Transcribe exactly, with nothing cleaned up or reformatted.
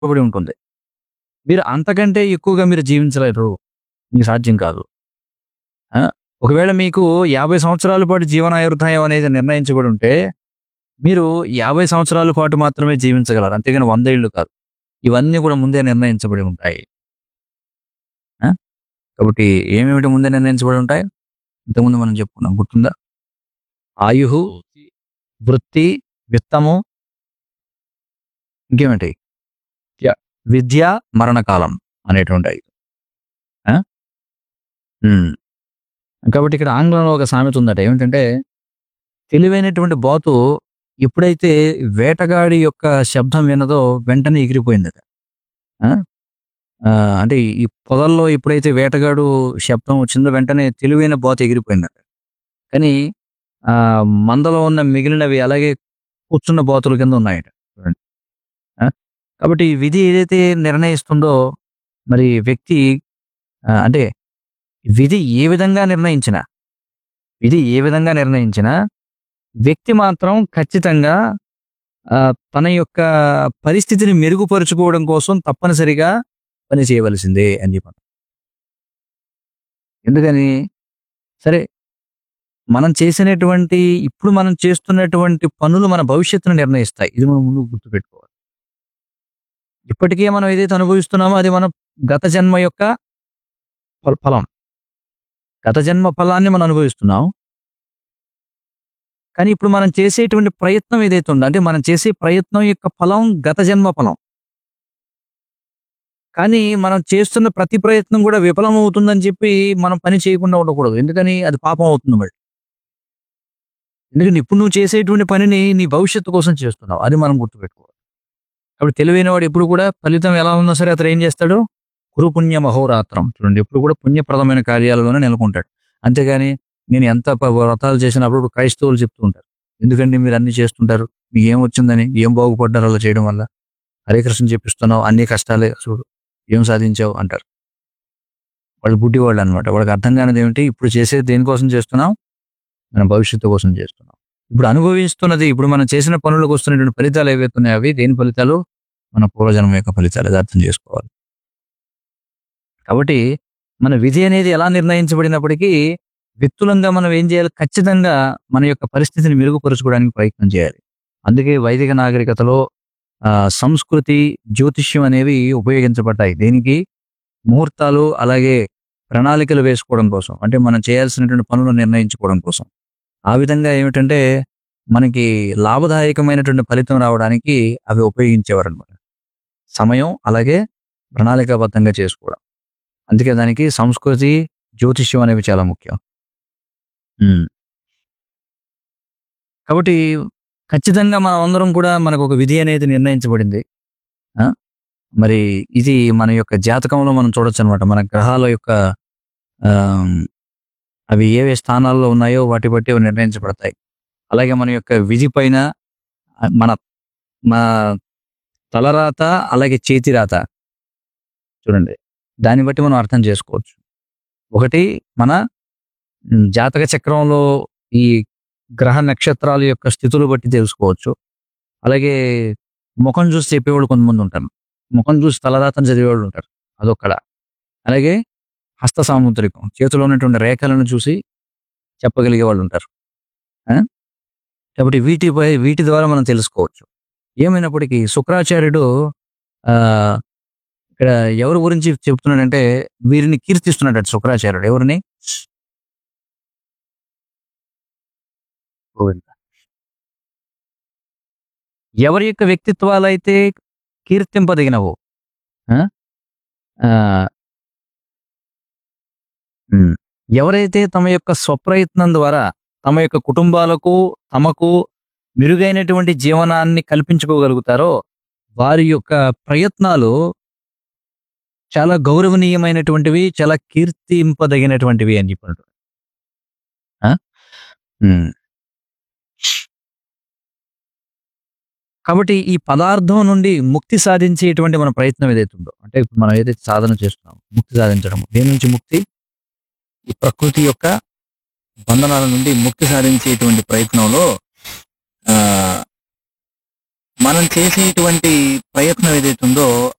ఇవ్వబడి ఉంటుంది. మీరు అంతకంటే ఎక్కువగా మీరు జీవించలేరు. మీకు సాధ్యం కాదు. ఆ! ఒకవేళ మీకు యాభై సంవత్సరాల పాటు జీవనాయుర్దాయం అనేది నిర్ణయించబడి ఉంటే, మీరు యాభై సంవత్సరాల పాటు మాత్రమే జీవించగలరు. అంతేగాని వంద ఏళ్ళు కాదు. ఇవన్నీ కూడా ముందే నిర్ణయించబడి ఉంటాయి. ఆ! కాబట్టి ఏమేమిటి ముందే నిర్ణయించబడి ఉంటాయి? ఇంతకుముందు మనం చెప్పుకున్నాం గుర్తుందా? ఆయుహు, వృత్తి, విత్తము, ఇంకేమిటి? యాహ్! విద్య, మరణకాలం అనేటుంటాయి. ఆ! హ్మ్. కాబట్టి ఇక్కడ ఆంగ్లంలో ఒక సామెత ఉందట. ఏమిటంటే, తెలివైనటువంటి బాతు ఎప్పుడైతే వేటగాడి యొక్క శబ్దం విన్నదో వెంటనే ఎగిరిపోయిందట. ఆ! ఆహ్, అంటే ఈ పొదల్లో ఎప్పుడైతే వేటగాడు శబ్దం వచ్చిందో వెంటనే తెలివైన బాతు ఎగిరిపోయిందట. కానీ ఆహ్, మందలో ఉన్న మిగిలినవి అలాగే కూర్చున్న బాతుల కింద ఉన్నాయట. చూడండి. ఆ! కాబట్టి ఈ విధి ఏదైతే నిర్ణయిస్తుందో మరి వ్యక్తి ఆహ్, అంటే విధి ఏ విధంగా నిర్ణయించినా, విధి ఏ విధంగా నిర్ణయించినా వ్యక్తి మాత్రం ఖచ్చితంగా ఆహ్, తన యొక్క పరిస్థితిని మెరుగుపరుచుకోవడం కోసం తప్పనిసరిగా పని చేయవలసిందే అని చెప్పాను. ఎందుకని? సరే మనం చేసినటువంటి ఇప్పుడు మనం చేస్తున్నటువంటి పనులు మన భవిష్యత్తును నిర్ణయిస్తాయి. ఇది మనం ముందు గుర్తుపెట్టుకోవాలి. ఇప్పటికే మనం ఏదైతే అనుభవిస్తున్నామో అది మన గత జన్మ యొక్క ఫల్ ఫలం. గత జన్మ ఫలాన్ని మనం అనుభవిస్తున్నాం. కానీ ఇప్పుడు మనం చేసేటువంటి ప్రయత్నం ఏదైతే ఉందో అంటే మనం చేసే ప్రయత్నం యొక్క ఫలం గత జన్మ ఫలం. కానీ మనం చేస్తున్న ప్రతి ప్రయత్నం కూడా విఫలమవుతుందని చెప్పి మనం పని చేయకుండా ఉండకూడదు. ఎందుకని? అది పాపం అవుతుంది మళ్ళీ. ఎందుకంటే ఇప్పుడు నువ్వు చేసేటువంటి పనిని నీ భవిష్యత్తు కోసం చేస్తున్నావు. అది మనం గుర్తుపెట్టుకోవాలి. కాబట్టి తెలివైనవాడు ఎప్పుడు కూడా ఫలితం ఎలా ఉన్నా సరే అతను ఏం చేస్తాడు? కురు పుణ్య మహోరాత్రం. చూడండి ఎప్పుడు కూడా పుణ్యప్రదమైన కార్యాలలోనే నెలకొంటాడు. అంతేగాని నేను ఎంత ప వ్రతాలు చేసినా అప్పుడప్పుడు క్రైస్తవులు చెప్తూ ఉంటారు. ఎందుకండి మీరు అన్ని చేస్తుంటారు? మీకేం వచ్చిందని? ఏం బాగుపడ్డారు అలా చేయడం వల్ల? హరే కృష్ణ చెప్పిస్తున్నావు అన్ని కష్టాలే చూడు. ఏం సాధించావు అంటారు. వాళ్ళు గుడ్డివాళ్ళనమాట. వాళ్ళకి అర్థం కానిదేమిటి? ఇప్పుడు చేసేది దేనికోసం చేస్తున్నాం? మన భవిష్యత్తు కోసం చేస్తున్నాం. ఇప్పుడు అనుభవిస్తున్నది ఇప్పుడు మనం చేసిన పనులకు వస్తున్నటువంటి ఫలితాలు ఏవైతే ఉన్నాయో అవి దేని ఫలితాలు? మన పూర్వజన్మ యొక్క ఫలితాలు. అది అర్థం చేసుకోవాలి. కాబట్టి మన విధి అనేది ఎలా నిర్ణయించబడినప్పటికీ వ్యక్తులంగా మనం ఏం చేయాలి? ఖచ్చితంగా మన యొక్క పరిస్థితిని మెరుగుపరుచుకోవడానికి ప్రయత్నం చేయాలి. అందుకే వైదిక నాగరికతలో ఆహ్, సంస్కృతి, జ్యోతిష్యం అనేవి ఉపయోగించబడ్డాయి. దేనికి? ముహూర్తాలు అలాగే ప్రణాళికలు వేసుకోవడం కోసం. అంటే మనం చేయాల్సినటువంటి పనులు నిర్ణయించుకోవడం కోసం. ఆ విధంగా ఏమిటంటే మనకి లాభదాయకమైనటువంటి ఫలితం రావడానికి అవి ఉపయోగించేవారనమాట. సమయం అలాగే ప్రణాళికాబద్ధంగా చేసుకోవడం. అందుకే దానికి సంస్కృతి, జ్యోతిష్యం అనేవి చాలా ముఖ్యం. హ్మ్. కాబట్టి ఖచ్చితంగా మనమందరం కూడా మనకొక విధి అనేది నిర్ణయించబడింది. ఆ! మరి ఇది మన యొక్క జాతకంలో మనం చూడొచ్చనమాట. మన గ్రహాల యొక్క ఆహ్, అవి ఏవే స్థానాల్లో ఉన్నాయో వాటి బట్టి అవి నిర్ణయించబడతాయి. అలాగే మన యొక్క విధి పైన ఆహ్, మన మా తలరాత అలాగే చేతి రాత చూడండి. దాన్ని బట్టి మనం అర్థం చేసుకోవచ్చు. ఒకటి మన హ్మ్, జాతక చక్రంలో ఈ గ్రహ నక్షత్రాల యొక్క స్థితులు బట్టి తెలుసుకోవచ్చు. అలాగే ముఖం చూసి చెప్పేవాళ్ళు కొంతమంది ఉంటారు. ముఖం చూసి తలరాతను చదివేవాళ్ళు ఉంటారు. అదొకళ. అలాగే హస్త సాముద్రికం చేతిలో ఉన్నటువంటి రేఖలను చూసి చెప్పగలిగే వాళ్ళు ఉంటారు. ఆ! కాబట్టి వీటిపై వీటి ద్వారా మనం తెలుసుకోవచ్చు. ఏమైనప్పటికీ శుక్రాచార్యుడు ఆహ్, ఇక్కడ ఎవరి గురించి చెప్తున్నాడంటే వీరిని కీర్తిస్తున్నాడట శుక్రాచార్యుడు. ఎవరిని? గోవింద. ఎవరి యొక్క వ్యక్తిత్వాలైతే కీర్తింపదగినవో ఆ! ఆహ్, హ్మ్. ఎవరైతే తమ యొక్క స్వప్రయత్నం ద్వారా తమ యొక్క కుటుంబాలకు, తమకు మెరుగైనటువంటి జీవనాన్ని కల్పించుకోగలుగుతారో, వారి యొక్క ప్రయత్నాలు చాలా గౌరవనీయమైనటువంటివి, చాలా కీర్తింపదగినటువంటివి అని చెప్పినట్టు. ఆ! హ్మ్. కాబట్టి ఈ పదార్థం నుండి ముక్తి సాధించేటువంటి మన ప్రయత్నం ఏదైతే ఉందో, అంటే ఇప్పుడు మనం ఏదైతే సాధన చేస్తున్నామో, ముక్తి సాధించడం. దేని నుంచి ముక్తి? ఈ ప్రకృతి యొక్క బంధనాల నుండి ముక్తి సాధించేటువంటి ప్రయత్నంలో ఆహ్, మనం చేసేటువంటి ప్రయత్నం ఏదైతే ఉందో